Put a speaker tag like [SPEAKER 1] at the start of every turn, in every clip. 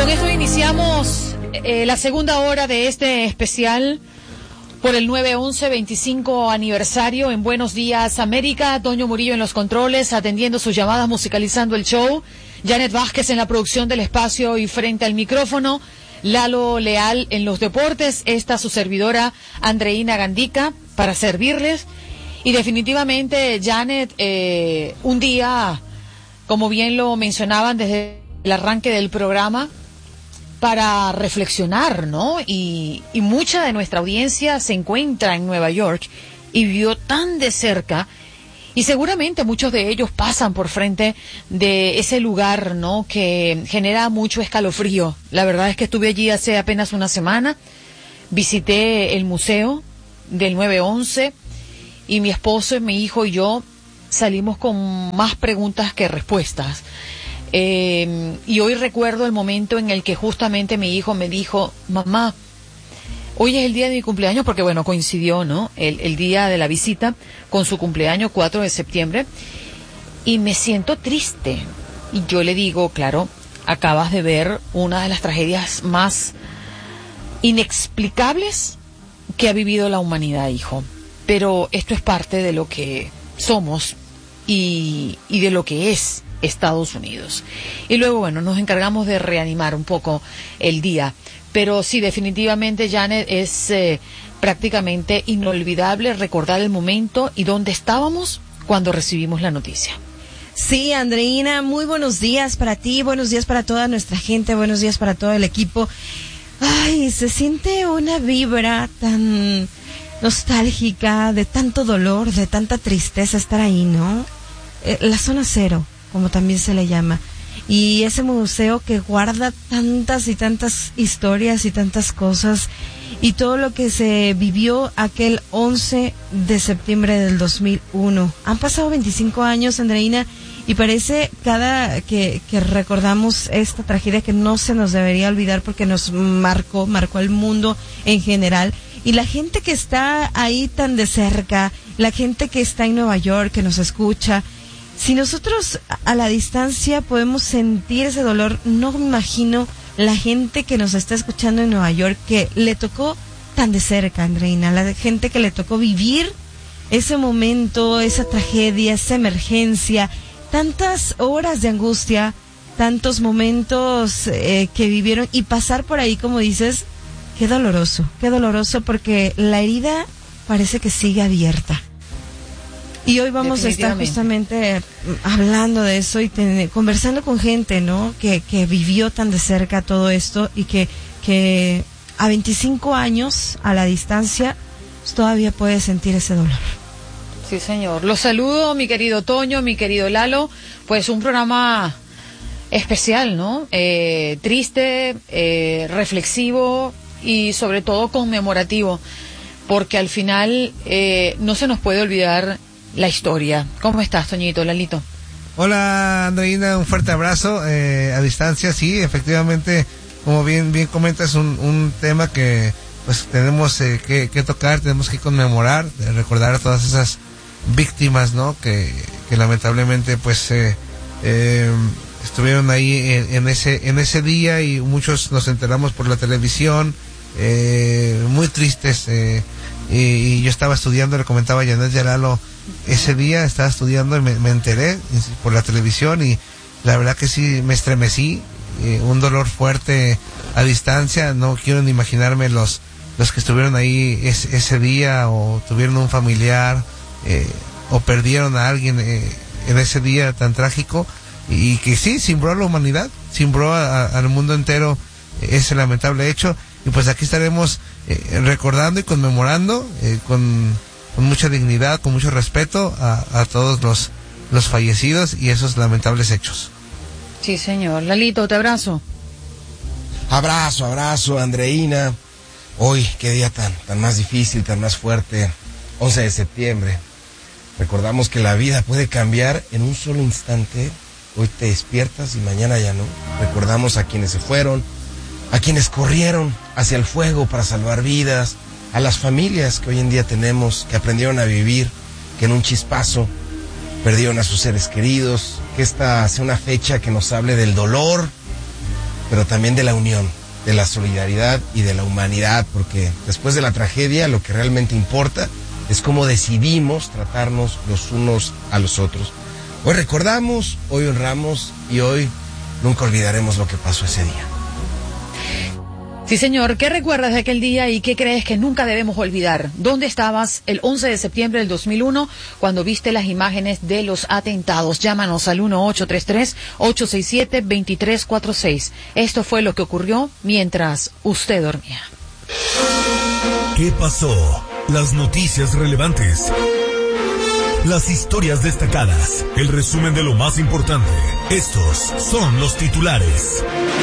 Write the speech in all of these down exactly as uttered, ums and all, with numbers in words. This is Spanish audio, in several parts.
[SPEAKER 1] Con esto iniciamos eh, la segunda hora de este especial por el nueve once veinticinco aniversario en Buenos Días América. Toño Murillo en los controles, atendiendo sus llamadas, musicalizando el show. Janet Vázquez en la producción del espacio y frente al micrófono. Lalo Leal en los deportes. Esta su servidora Andreina Gandica para servirles. Y definitivamente, Janet, eh, un día, como bien lo mencionaban desde el arranque del programa, para reflexionar, ¿no? Y, y mucha de nuestra audiencia se encuentra en Nueva York y vio tan de cerca, y seguramente muchos de ellos pasan por frente de ese lugar, ¿no? Que genera mucho escalofrío. La verdad es que estuve allí hace apenas una semana, visité el museo del nueve once y mi esposo, mi hijo y yo salimos con más preguntas que respuestas. Eh, y hoy recuerdo el momento en el que justamente mi hijo me dijo: mamá, hoy es el día de mi cumpleaños, porque bueno, coincidió, ¿no? El, el día de la visita con su cumpleaños, cuatro de septiembre, y me siento triste. Y yo le digo: claro, acabas de ver una de las tragedias más inexplicables que ha vivido la humanidad, hijo. Pero esto es parte de lo que somos y, y de lo que es Estados Unidos. Y luego, bueno, nos encargamos de reanimar un poco el día. Pero sí, definitivamente, Janet, es eh, prácticamente inolvidable recordar el momento y dónde estábamos cuando recibimos la noticia.
[SPEAKER 2] Sí, Andreina, muy buenos días para ti, buenos días para toda nuestra gente, buenos días para todo el equipo. Ay, se siente una vibra tan nostálgica, de tanto dolor, de tanta tristeza estar ahí, ¿no? Eh, la zona cero, como también se le llama, y ese museo que guarda tantas y tantas historias y tantas cosas, y todo lo que se vivió aquel once de septiembre del dos mil uno. Han pasado veinticinco años, Andreina, y parece cada que, que recordamos esta tragedia que no se nos debería olvidar, porque nos marcó, marcó al mundo en general. Y la gente que está ahí tan de cerca, la gente que está en Nueva York, que nos escucha, si nosotros a la distancia podemos sentir ese dolor, no me imagino la gente que nos está escuchando en Nueva York, que le tocó tan de cerca, Andreina, la gente que le tocó vivir ese momento, esa tragedia, esa emergencia, tantas horas de angustia, tantos momentos eh, que vivieron, y pasar por ahí, como dices, qué doloroso, qué doloroso, porque la herida parece que sigue abierta. Y hoy vamos a estar justamente hablando de eso y ten, conversando con gente, ¿no? Que, que vivió tan de cerca todo esto, y que, que a veinticinco años a la distancia pues, todavía puede sentir ese dolor.
[SPEAKER 1] Sí, señor. Los saludo, mi querido Toño, mi querido Lalo. Pues un programa especial, ¿no? Eh, triste, eh, reflexivo y sobre todo conmemorativo, porque al final eh, no se nos puede olvidar la historia. ¿Cómo estás, Toñito, Lalito?
[SPEAKER 3] Hola, Andreina, un fuerte abrazo eh, a distancia. Sí, efectivamente, como bien bien comentas, un, un tema que pues tenemos eh, que, que tocar, tenemos que conmemorar, eh, recordar a todas esas víctimas, ¿no? Que, que lamentablemente pues eh, eh, estuvieron ahí en, en ese en ese día, y muchos nos enteramos por la televisión, eh, muy tristes. Eh, y, y yo estaba estudiando, le comentaba a Janet Yaralo, ese día estaba estudiando y me, me enteré por la televisión, y la verdad que sí me estremecí, eh, un dolor fuerte a distancia. No quiero ni imaginarme los los que estuvieron ahí es, ese día, o tuvieron un familiar, eh, o perdieron a alguien eh, en ese día tan trágico, y que sí, cimbró a la humanidad, cimbró a, a, al mundo entero ese lamentable hecho. Y pues aquí estaremos eh, recordando y conmemorando eh, con con mucha dignidad, con mucho respeto a, a todos los, los fallecidos y esos lamentables hechos.
[SPEAKER 1] Sí, señor. Lalito, te abrazo.
[SPEAKER 4] Abrazo, abrazo, Andreina. Hoy, qué día tan, tan más difícil, tan más fuerte, once de septiembre. Recordamos que la vida puede cambiar en un solo instante. Hoy te despiertas y mañana ya no. Recordamos a quienes se fueron, a quienes corrieron hacia el fuego para salvar vidas, a las familias que hoy en día tenemos, que aprendieron a vivir, que en un chispazo perdieron a sus seres queridos. Que esta sea una fecha que nos hable del dolor, pero también de la unión, de la solidaridad y de la humanidad, porque después de la tragedia lo que realmente importa es cómo decidimos tratarnos los unos a los otros. Hoy recordamos, hoy honramos y hoy nunca olvidaremos lo que pasó ese día.
[SPEAKER 1] Sí, señor. ¿Qué recuerdas de aquel día y qué crees que nunca debemos olvidar? ¿Dónde estabas el once de septiembre del dos mil uno cuando viste las imágenes de los atentados? Llámanos al uno ocho tres tres, ocho seis siete, dos tres cuatro seis. Esto fue lo que ocurrió mientras usted dormía.
[SPEAKER 5] ¿Qué pasó? Las noticias relevantes. Las historias destacadas. El resumen de lo más importante. Estos son los titulares.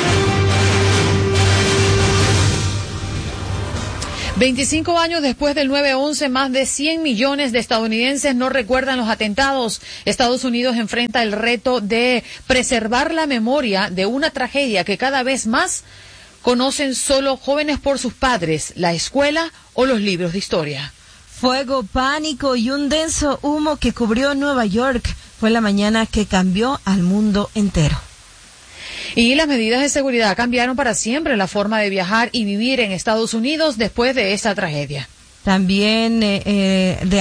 [SPEAKER 1] veinticinco años después del nueve once, más de cien millones de estadounidenses no recuerdan los atentados. Estados Unidos enfrenta el reto de preservar la memoria de una tragedia que cada vez más conocen solo jóvenes por sus padres, la escuela o los libros de historia.
[SPEAKER 2] Fuego, pánico y un denso humo que cubrió Nueva York. Fue la mañana que cambió al mundo entero.
[SPEAKER 1] Y las medidas de seguridad cambiaron para siempre la forma de viajar y vivir en Estados Unidos después de esta tragedia.
[SPEAKER 2] También eh, eh, de